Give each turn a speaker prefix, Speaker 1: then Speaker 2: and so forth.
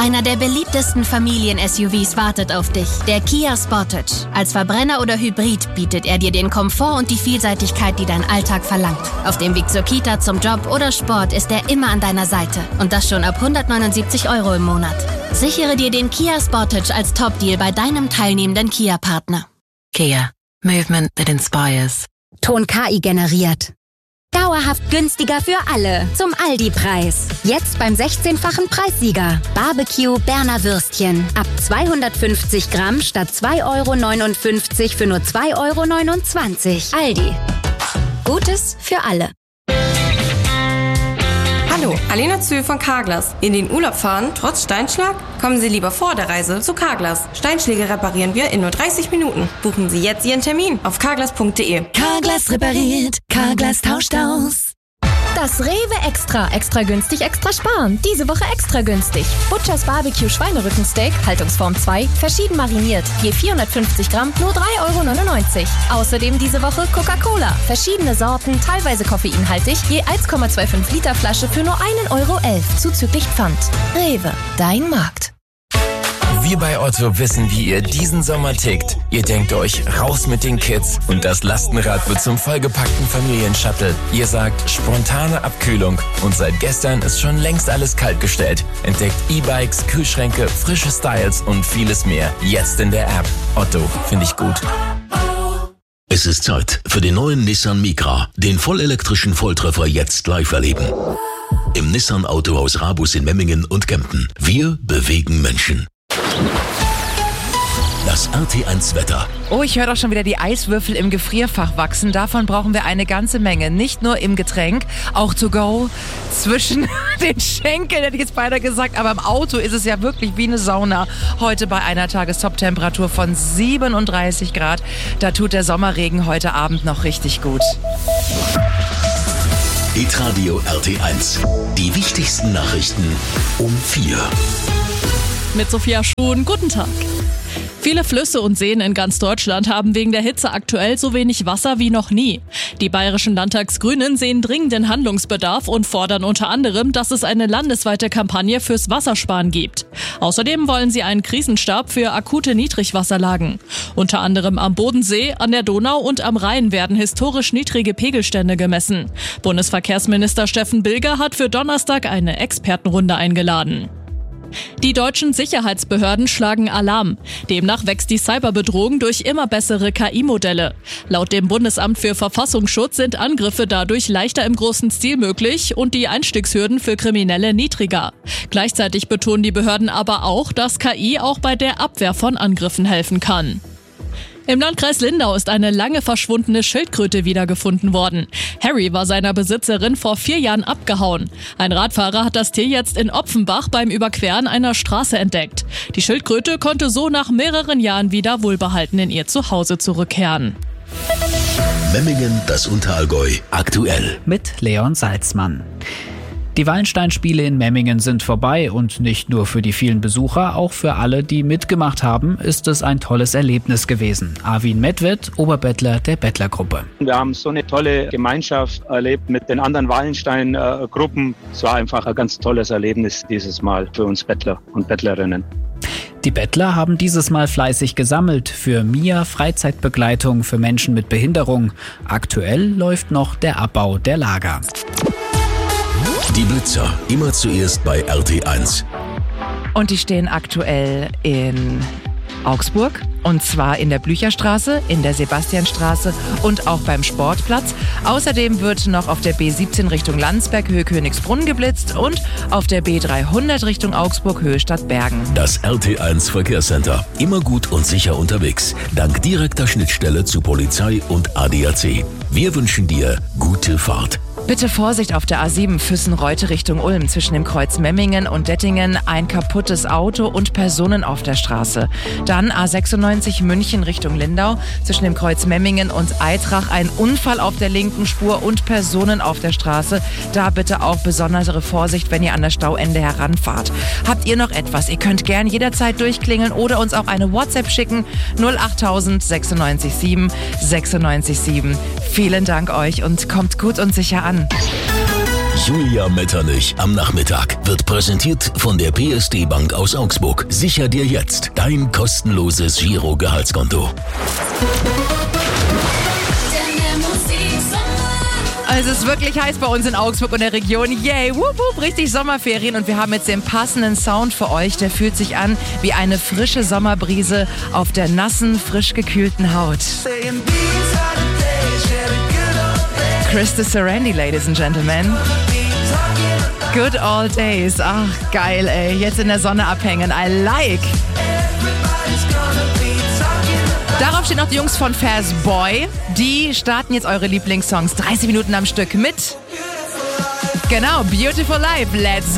Speaker 1: Einer der beliebtesten Familien-SUVs wartet auf dich. Der Kia Sportage. Als Verbrenner oder Hybrid bietet er dir den Komfort und die Vielseitigkeit, die dein Alltag verlangt. Auf dem Weg zur Kita, zum Job oder Sport ist er immer an deiner Seite. Und das schon ab 179 € im Monat. Sichere dir den Kia Sportage als Top-Deal bei deinem teilnehmenden Kia-Partner.
Speaker 2: Kia. Movement that inspires.
Speaker 3: Ton KI generiert. Dauerhaft günstiger für alle. Zum Aldi-Preis. Jetzt beim 16-fachen Preissieger. Barbecue Berner Würstchen. Ab 250 Gramm statt 2,59 € für nur 2,29 €. Aldi. Gutes für alle.
Speaker 4: Hallo, Alena Zühl von Carglass. In den Urlaub fahren, trotz Steinschlag? Kommen Sie lieber vor der Reise zu Carglass. Steinschläge reparieren wir in nur 30 Minuten. Buchen Sie jetzt Ihren Termin auf carglass.de.
Speaker 5: Carglass repariert, Carglass tauscht aus.
Speaker 6: Das Rewe Extra. Extra günstig, extra sparen. Diese Woche extra günstig. Butchers Barbecue Schweinerückensteak, Haltungsform 2, verschieden mariniert. Je 450 Gramm, nur 3,99 €. Außerdem diese Woche Coca-Cola. Verschiedene Sorten, teilweise koffeinhaltig, je 1,25 Liter Flasche für nur 1,11 € zuzüglich Pfand. Rewe, dein Markt.
Speaker 7: Wir bei Otto wissen, wie ihr diesen Sommer tickt. Ihr denkt euch, raus mit den Kids und das Lastenrad wird zum vollgepackten Familienshuttle. Ihr sagt, spontane Abkühlung und seit gestern ist schon längst alles kaltgestellt. Entdeckt E-Bikes, Kühlschränke, frische Styles und vieles mehr. Jetzt in der App. Otto, finde ich gut.
Speaker 8: Es ist Zeit für den neuen Nissan Micra, den vollelektrischen Volltreffer jetzt live erleben. Im Nissan Autohaus Rabus in Memmingen und Kempten. Wir bewegen Menschen. Das RT1 Wetter.
Speaker 9: Oh, ich höre doch schon wieder die Eiswürfel im Gefrierfach wachsen. Davon brauchen wir eine ganze Menge. Nicht nur im Getränk, auch to go. Zwischen den Schenkeln, hätte ich jetzt beinahe gesagt. Aber im Auto ist es ja wirklich wie eine Sauna. Heute bei einer Tagestop-Temperatur von 37 Grad. Da tut der Sommerregen heute Abend noch richtig gut.
Speaker 8: Hitradio RT1. Die wichtigsten Nachrichten um 4.
Speaker 10: Mit Sophia Schuhn, guten Tag. Viele Flüsse und Seen in ganz Deutschland haben wegen der Hitze aktuell so wenig Wasser wie noch nie. Die bayerischen Landtagsgrünen sehen dringenden Handlungsbedarf und fordern unter anderem, dass es eine landesweite Kampagne fürs Wassersparen gibt. Außerdem wollen sie einen Krisenstab für akute Niedrigwasserlagen. Unter anderem am Bodensee, an der Donau und am Rhein werden historisch niedrige Pegelstände gemessen. Bundesverkehrsminister Steffen Bilger hat für Donnerstag eine Expertenrunde eingeladen. Die deutschen Sicherheitsbehörden schlagen Alarm. Demnach wächst die Cyberbedrohung durch immer bessere KI-Modelle. Laut dem Bundesamt für Verfassungsschutz sind Angriffe dadurch leichter im großen Stil möglich und die Einstiegshürden für Kriminelle niedriger. Gleichzeitig betonen die Behörden aber auch, dass KI auch bei der Abwehr von Angriffen helfen kann. Im Landkreis Lindau ist eine lange verschwundene Schildkröte wiedergefunden worden. Harry war seiner Besitzerin vor 4 Jahren abgehauen. Ein Radfahrer hat das Tier jetzt in Opfenbach beim Überqueren einer Straße entdeckt. Die Schildkröte konnte so nach mehreren Jahren wieder wohlbehalten in ihr Zuhause zurückkehren.
Speaker 8: Memmingen, das Unterallgäu, aktuell.
Speaker 11: Mit Leon Salzmann. Die Wallensteinspiele in Memmingen sind vorbei und nicht nur für die vielen Besucher, auch für alle, die mitgemacht haben, ist es ein tolles Erlebnis gewesen. Arvin Medved, Oberbettler der Bettlergruppe.
Speaker 12: Wir haben so eine tolle Gemeinschaft erlebt mit den anderen Wallenstein-Gruppen. Es war einfach ein ganz tolles Erlebnis dieses Mal für uns Bettler und Bettlerinnen.
Speaker 11: Die Bettler haben dieses Mal fleißig gesammelt für MIA Freizeitbegleitung für Menschen mit Behinderung. Aktuell läuft noch der Abbau der Lager.
Speaker 8: Die Blitzer, immer zuerst bei RT1.
Speaker 9: Und die stehen aktuell in Augsburg. Und zwar in der Blücherstraße, in der Sebastianstraße und auch beim Sportplatz. Außerdem wird noch auf der B17 Richtung Landsberg, Höhe Königsbrunn geblitzt und auf der B300 Richtung Augsburg, Höhe Stadtbergen.
Speaker 8: Das RT1 Verkehrscenter. Immer gut und sicher unterwegs. Dank direkter Schnittstelle zu Polizei und ADAC. Wir wünschen dir gute Fahrt.
Speaker 9: Bitte Vorsicht auf der A7 Füssen-Reute Richtung Ulm. Zwischen dem Kreuz Memmingen und Dettingen ein kaputtes Auto und Personen auf der Straße. Dann A96 München Richtung Lindau. Zwischen dem Kreuz Memmingen und Eitrach ein Unfall auf der linken Spur und Personen auf der Straße. Da bitte auch besondere Vorsicht, wenn ihr an das Stauende heranfahrt. Habt ihr noch etwas? Ihr könnt gern jederzeit durchklingeln oder uns auch eine WhatsApp schicken. 08000 96 7 96 7. Vielen Dank euch und kommt gut und sicher an.
Speaker 8: Julia Metternich am Nachmittag wird präsentiert von der PSD Bank aus Augsburg. Sicher dir jetzt dein kostenloses Giro-Gehaltskonto.
Speaker 9: Es ist wirklich heiß bei uns in Augsburg und der Region. Yay, wup, wup, richtig Sommerferien. Und wir haben jetzt den passenden Sound für euch. Der fühlt sich an wie eine frische Sommerbrise auf der nassen, frisch gekühlten Haut. Krista Sarandon, ladies and gentlemen. Good old days. Ach, geil, ey. Jetzt in der Sonne abhängen. I like. Darauf stehen auch die Jungs von Fast Boy. Die starten jetzt eure Lieblingssongs 30 Minuten am Stück mit. Genau, Beautiful Life. Let's